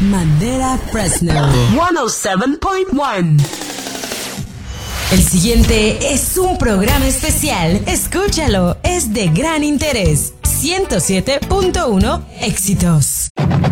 Madera Fresno 107.1. El siguiente es un programa especial. Escúchalo, es de gran interés. 107.1 Éxitos.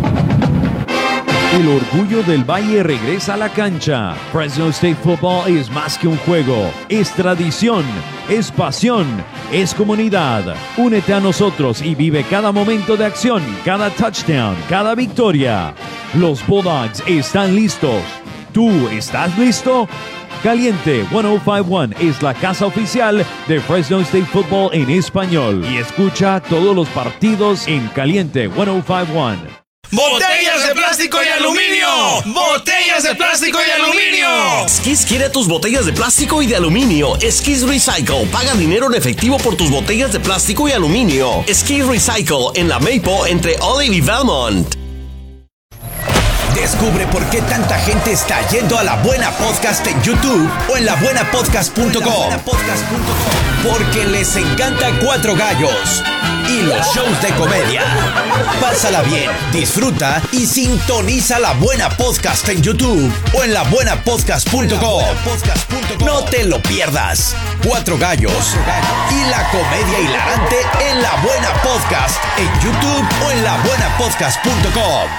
El orgullo del Valle regresa a la cancha. Fresno State Football es más que un juego, es tradición, es pasión, es comunidad. Únete a nosotros y vive cada momento de acción, cada touchdown, cada victoria. Los Bulldogs están listos. ¿Tú estás listo? Caliente 105.1 es la casa oficial de Fresno State Football en español. Y escucha todos los partidos en Caliente 105.1. ¡Botellas de plástico y aluminio! ¡Botellas de plástico y aluminio! Skis quiere tus botellas de plástico y de aluminio. Skis Recycle. Paga dinero en efectivo por tus botellas de plástico y aluminio. Skis Recycle en la Maple entre Olive y Valmont. Descubre por qué tanta gente está yendo a La Buena Podcast en YouTube o en labuenapodcast.com. Porque les encanta Cuatro Gallos y los shows de comedia. Pásala bien, disfruta y sintoniza La Buena Podcast en YouTube o en labuenapodcast.com. No te lo pierdas. Cuatro Gallos y la comedia hilarante en La Buena Podcast en YouTube o en labuenapodcast.com.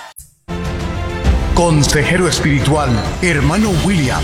Consejero espiritual, hermano William.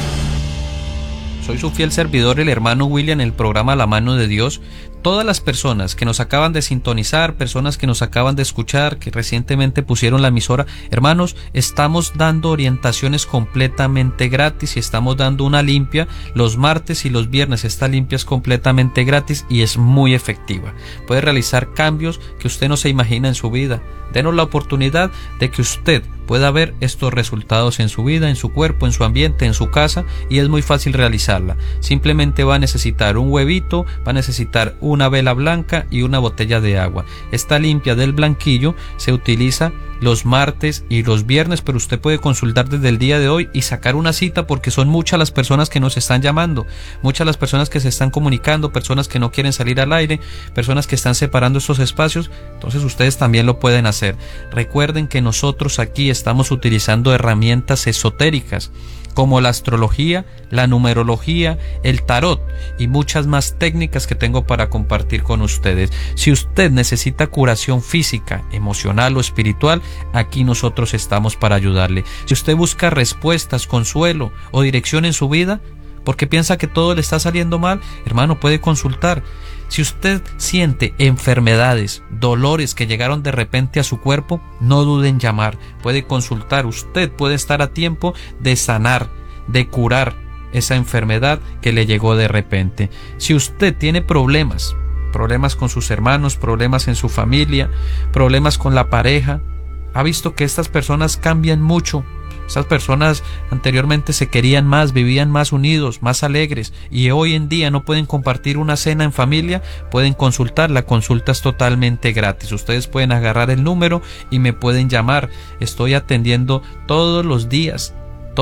Soy su fiel servidor, el hermano William, en el programa La Mano de Dios. Todas las personas que nos acaban de sintonizar, personas que nos acaban de escuchar, que recientemente pusieron la emisora, hermanos, estamos dando orientaciones completamente gratis y estamos dando una limpia los martes y los viernes. Esta limpia es completamente gratis y es muy efectiva. Puede realizar cambios que usted no se imagina en su vida. Denos la oportunidad de que usted pueda ver estos resultados en su vida, en su cuerpo, en su ambiente, en su casa, y es muy fácil realizarla. Simplemente va a necesitar un huevito, va a necesitar una vela blanca y una botella de agua. Esta limpia del blanquillo se utiliza los martes y los viernes, pero usted puede consultar desde el día de hoy y sacar una cita, porque son muchas las personas que nos están llamando, muchas las personas que se están comunicando, personas que no quieren salir al aire, personas que están separando estos espacios. Entonces ustedes también lo pueden hacer. Recuerden que nosotros aquí estamos utilizando herramientas esotéricas como la astrología, la numerología, el tarot y muchas más técnicas que tengo para compartir con ustedes. Si usted necesita curación física, emocional o espiritual, aquí nosotros estamos para ayudarle. Si usted busca respuestas, consuelo o dirección en su vida, porque piensa que todo le está saliendo mal, hermano, puede consultar. Si usted siente enfermedades, dolores que llegaron de repente a su cuerpo, no dude en llamar. Puede consultar. Usted puede estar a tiempo de sanar, de curar esa enfermedad que le llegó de repente. Si usted tiene problemas con sus hermanos, problemas en su familia, problemas con la pareja, ha visto que estas personas cambian mucho. Estas personas anteriormente se querían más, vivían más unidos, más alegres, y hoy en día no pueden compartir una cena en familia. Pueden consultar, la consulta es totalmente gratis. Ustedes pueden agarrar el número y me pueden llamar. Estoy atendiendo todos los días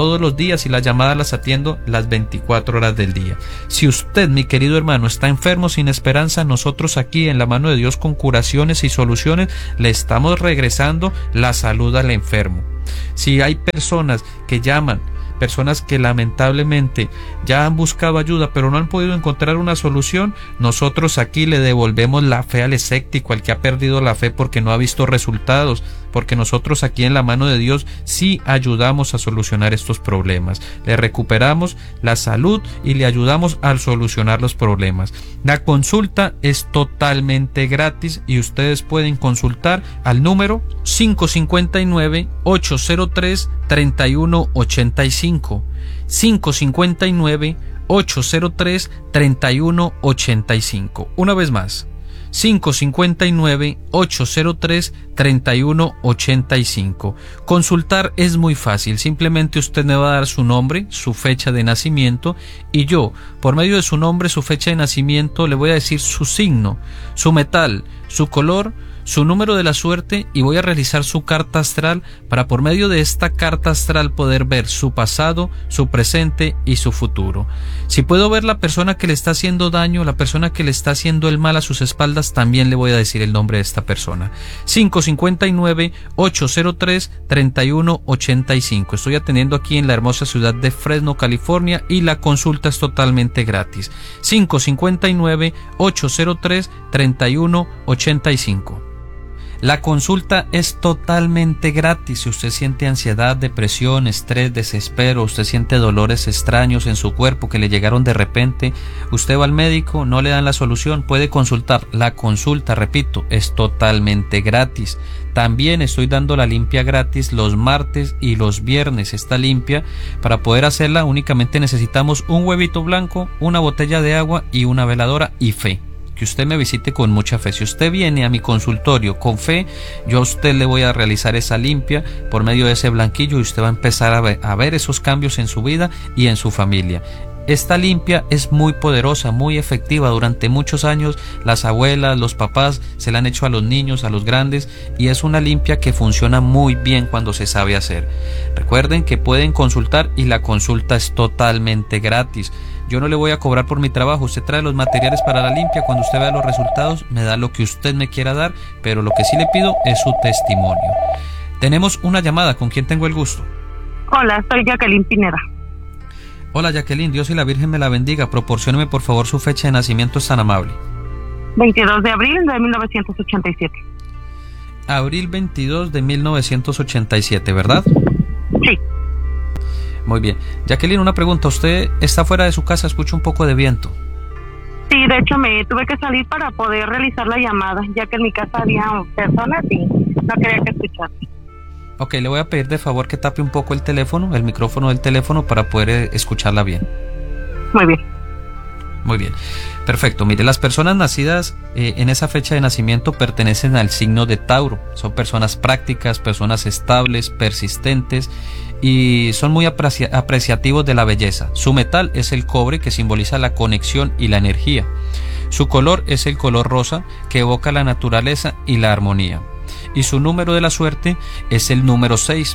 y las llamadas las atiendo las 24 horas del día. Si usted, mi querido hermano, está enfermo sin esperanza, nosotros aquí en La Mano de Dios, con curaciones y soluciones, le estamos regresando la salud al enfermo. Si hay personas que llaman, personas que lamentablemente ya han buscado ayuda pero no han podido encontrar una solución, nosotros aquí le devolvemos la fe al escéptico, al que ha perdido la fe porque no ha visto resultados, porque nosotros aquí en La Mano de Dios sí ayudamos a solucionar estos problemas. Le recuperamos la salud y le ayudamos a solucionar los problemas. La consulta es totalmente gratis y ustedes pueden consultar al número 559-803-3185. 559-803-3185. Una vez más, 559-803-3185. Consultar es muy fácil. Simplemente usted me va a dar su nombre, su fecha de nacimiento, y yo, por medio de su nombre, su fecha de nacimiento, le voy a decir su signo, su metal, su color, su número de la suerte y voy a realizar su carta astral para por medio de esta carta astral poder ver su pasado, su presente y su futuro. Si puedo ver la persona que le está haciendo daño, la persona que le está haciendo el mal a sus espaldas, también le voy a decir el nombre de esta persona. 559-803-3185. Estoy atendiendo aquí en la hermosa ciudad de Fresno, California, y la consulta es totalmente gratis. 559-803-3185. La consulta es totalmente gratis. Si usted siente ansiedad, depresión, estrés, desespero, usted siente dolores extraños en su cuerpo que le llegaron de repente, usted va al médico, no le dan la solución, puede consultar. La consulta, repito, es totalmente gratis. También estoy dando la limpia gratis los martes y los viernes. Esta limpia, para poder hacerla, únicamente necesitamos un huevito blanco, una botella de agua y una veladora y fe. Que usted me visite con mucha fe. Si usted viene a mi consultorio con fe, yo a usted le voy a realizar esa limpia por medio de ese blanquillo y usted va a empezar a ver esos cambios en su vida y en su familia. Esta limpia es muy poderosa, muy efectiva. Durante muchos años las abuelas, los papás se la han hecho a los niños, a los grandes, y es una limpia que funciona muy bien cuando se sabe hacer. Recuerden que pueden consultar y la consulta es totalmente gratis. Yo no le voy a cobrar por mi trabajo. Usted trae los materiales para la limpia. Cuando usted vea los resultados, me da lo que usted me quiera dar, pero lo que sí le pido es su testimonio. Tenemos una llamada. ¿Con quién tengo el gusto? Hola, soy Jacqueline Pineda. Hola Jacqueline, Dios y la Virgen me la bendiga. Proporcióneme por favor su fecha de nacimiento, es tan amable. 22 de abril de 1987. Abril 22 de 1987, ¿verdad? Sí. Muy bien. Jacqueline, una pregunta. ¿Usted está fuera de su casa? Escucha un poco de viento. Sí, de hecho me tuve que salir para poder realizar la llamada, ya que en mi casa había personas y no quería que escuchara. Ok, le voy a pedir de favor que tape un poco el teléfono, el micrófono del teléfono, para poder escucharla bien. Muy bien. Muy bien, perfecto. Mire, las personas nacidas en esa fecha de nacimiento pertenecen al signo de Tauro. Son personas prácticas, personas estables, persistentes y son muy apreciativos de la belleza. Su metal es el cobre, que simboliza la conexión y la energía. Su color es el color rosa, que evoca la naturaleza y la armonía. Y su número de la suerte es el número 6,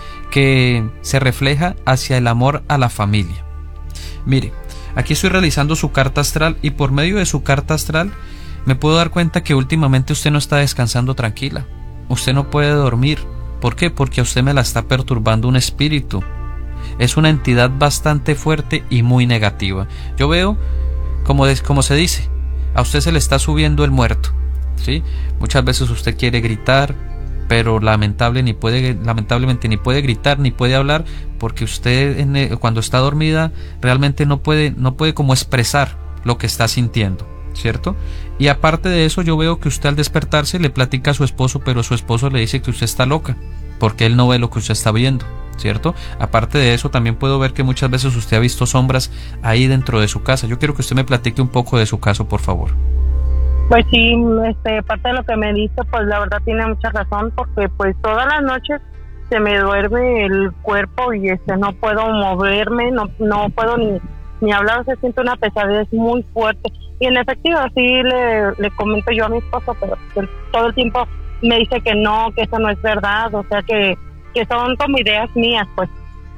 que se refleja hacia el amor a la familia. Mire, aquí estoy realizando su carta astral y por medio de su carta astral me puedo dar cuenta que últimamente usted no está descansando tranquila. Usted no puede dormir. ¿Por qué? Porque a usted me la está perturbando un espíritu. Es una entidad bastante fuerte y muy negativa. Yo veo, como se dice, a usted se le está subiendo el muerto, ¿sí? Muchas veces usted quiere gritar, pero lamentablemente ni puede gritar ni puede hablar, porque usted cuando está dormida realmente no puede como expresar lo que está sintiendo, ¿cierto? Y aparte de eso, yo veo que usted al despertarse le platica a su esposo, pero su esposo le dice que usted está loca, porque él no ve lo que usted está viendo, ¿cierto? Aparte de eso, también puedo ver que muchas veces usted ha visto sombras ahí dentro de su casa. Yo quiero que usted me platique un poco de su caso, por favor. Pues sí, parte de lo que me dice, pues la verdad tiene mucha razón, porque pues todas las noches se me duerme el cuerpo y no puedo moverme, no puedo ni hablar, se siente una pesadez muy fuerte. Y en efectivo así le comento yo a mi esposo, pero él todo el tiempo me dice que no, que eso no es verdad, o sea que son como ideas mías, pues.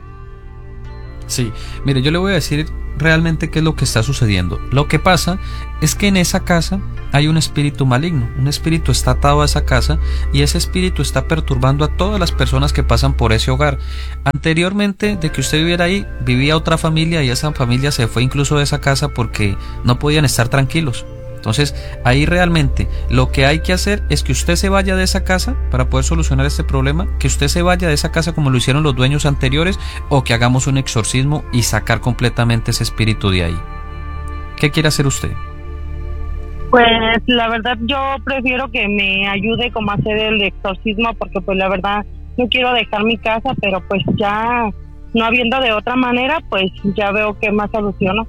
Sí, mire, yo le voy a decir realmente qué es lo que está sucediendo. Lo que pasa es que en esa casa hay un espíritu maligno, un espíritu está atado a esa casa y ese espíritu está perturbando a todas las personas que pasan por ese hogar. Anteriormente de que usted viviera ahí, vivía otra familia y esa familia se fue incluso de esa casa porque no podían estar tranquilos. Entonces, ahí realmente lo que hay que hacer es que usted se vaya de esa casa para poder solucionar este problema, que usted se vaya de esa casa como lo hicieron los dueños anteriores, o que hagamos un exorcismo y sacar completamente ese espíritu de ahí. ¿Qué quiere hacer usted? Pues la verdad yo prefiero que me ayude como a hacer el exorcismo, porque pues la verdad no quiero dejar mi casa, pero pues ya no habiendo de otra manera, pues ya veo qué más soluciono.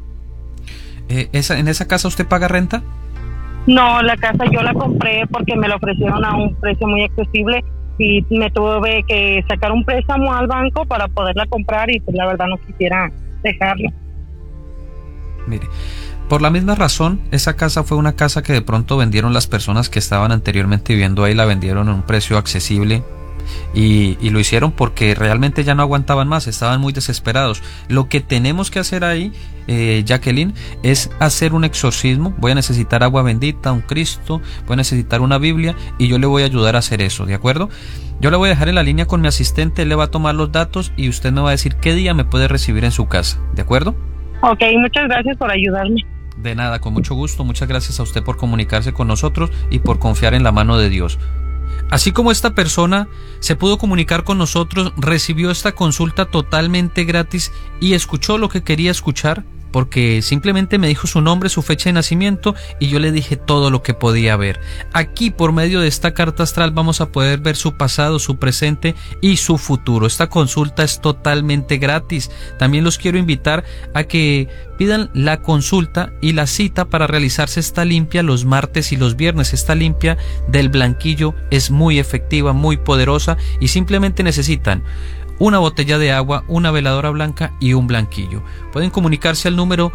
¿En esa casa usted paga renta? No, la casa yo la compré porque me la ofrecieron a un precio muy accesible y me tuve que sacar un préstamo al banco para poderla comprar y pues la verdad no quisiera dejarla. Mire, Por la misma razón, esa casa fue una casa que de pronto vendieron las personas que estaban anteriormente viviendo ahí, la vendieron a un precio accesible. Y lo hicieron porque realmente ya no aguantaban más, estaban muy desesperados. Lo que tenemos que hacer ahí, Jacqueline, es hacer un exorcismo. Voy a necesitar agua bendita, un Cristo, voy a necesitar una Biblia y yo le voy a ayudar a hacer eso, ¿de acuerdo? Yo le voy a dejar en la línea con mi asistente, él le va a tomar los datos y usted me va a decir qué día me puede recibir en su casa, ¿de acuerdo? Ok, muchas gracias por ayudarme. De nada, con mucho gusto. Muchas gracias a usted por comunicarse con nosotros y por confiar en la mano de Dios. Así como esta persona se pudo comunicar con nosotros, recibió esta consulta totalmente gratis y escuchó lo que quería escuchar, porque simplemente me dijo su nombre, su fecha de nacimiento y yo le dije todo lo que podía ver. Aquí, por medio de esta carta astral, vamos a poder ver su pasado, su presente y su futuro. Esta consulta es totalmente gratis. También los quiero invitar a que pidan la consulta y la cita para realizarse esta limpia los martes y los viernes. Esta limpia del blanquillo es muy efectiva, muy poderosa y simplemente necesitan una botella de agua, una veladora blanca y un blanquillo. Pueden comunicarse al número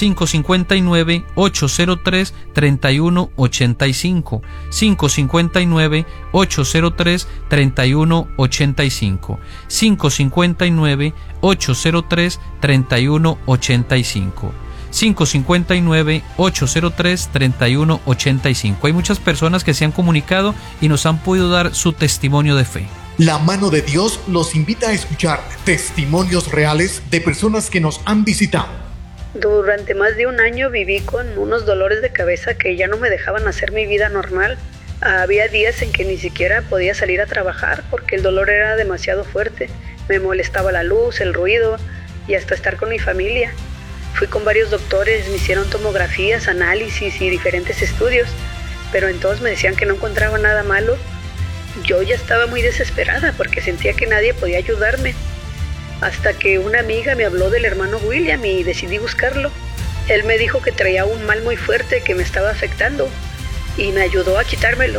559-803-3185, 559-803-3185, 559-803-3185, 559-803-3185. Hay muchas personas que se han comunicado y nos han podido dar su testimonio de fe. La mano de Dios los invita a escuchar testimonios reales de personas que nos han visitado. Durante más de un año viví con unos dolores de cabeza que ya no me dejaban hacer mi vida normal. Había días en que ni siquiera podía salir a trabajar porque el dolor era demasiado fuerte. Me molestaba la luz, el ruido y hasta estar con mi familia. Fui con varios doctores, me hicieron tomografías, análisis y diferentes estudios, pero en todos me decían que no encontraba nada malo. Yo ya estaba muy desesperada porque sentía que nadie podía ayudarme. Hasta que una amiga me habló del hermano William y decidí buscarlo. Él me dijo que traía un mal muy fuerte que me estaba afectando y me ayudó a quitármelo.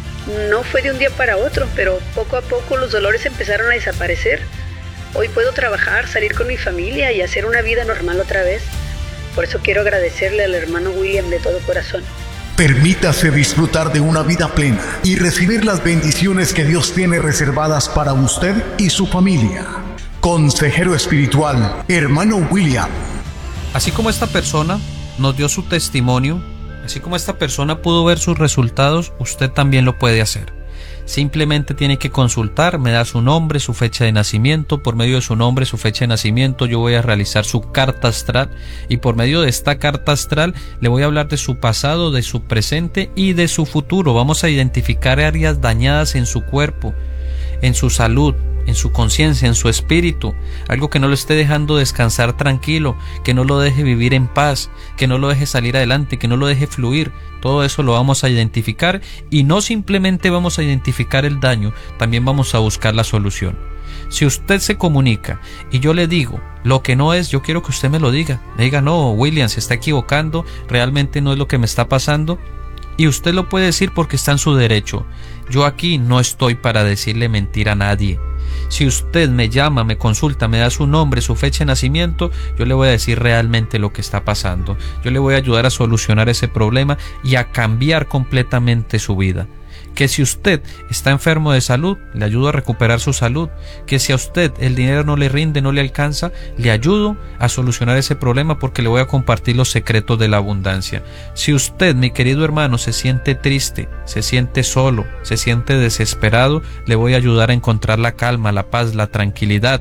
No fue de un día para otro, pero poco a poco los dolores empezaron a desaparecer. Hoy puedo trabajar, salir con mi familia y hacer una vida normal otra vez. Por eso quiero agradecerle al hermano William de todo corazón. Permítase disfrutar de una vida plena y recibir las bendiciones que Dios tiene reservadas para usted y su familia. Consejero espiritual, hermano William. Así como esta persona nos dio su testimonio, así como esta persona pudo ver sus resultados, usted también lo puede hacer. Simplemente tiene que consultar, me da su nombre, su fecha de nacimiento. Por medio de su nombre, su fecha de nacimiento, yo voy a realizar su carta astral y por medio de esta carta astral le voy a hablar de su pasado, de su presente y de su futuro. Vamos a identificar áreas dañadas en su cuerpo, en su salud, en su conciencia, en su espíritu, algo que no lo esté dejando descansar tranquilo, que no lo deje vivir en paz, que no lo deje salir adelante, que no lo deje fluir. Todo eso lo vamos a identificar y no simplemente vamos a identificar el daño, también vamos a buscar la solución. Si usted se comunica y yo le digo lo que no es, yo quiero que usted me lo diga. Me diga, no, William, se está equivocando, realmente no es lo que me está pasando. Y usted lo puede decir porque está en su derecho. Yo aquí no estoy para decirle mentira a nadie. Si usted me llama, me consulta, me da su nombre, su fecha de nacimiento, yo le voy a decir realmente lo que está pasando. Yo le voy a ayudar a solucionar ese problema y a cambiar completamente su vida. Que si usted está enfermo de salud, le ayudo a recuperar su salud. Que si a usted el dinero no le rinde, no le alcanza, le ayudo a solucionar ese problema porque le voy a compartir los secretos de la abundancia. Si usted, mi querido hermano, se siente triste, se siente solo, se siente desesperado, le voy a ayudar a encontrar la calma, la paz, la tranquilidad